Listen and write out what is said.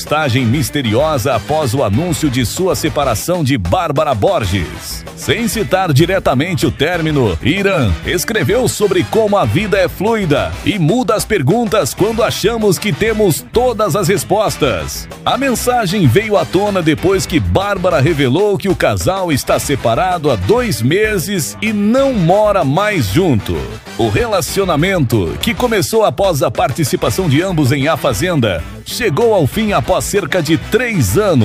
postagem misteriosa após o anúncio de sua separação de Bárbara Borges. Sem citar diretamente o término, Irã escreveu sobre como a vida é fluida e muda as perguntas quando achamos que temos todas as respostas. A mensagem veio à tona depois que Bárbara revelou que o casal está separado há 2 meses e não mora mais junto. O relacionamento, que começou após a participação de ambos em A Fazenda, chegou ao fim após cerca de 3 anos.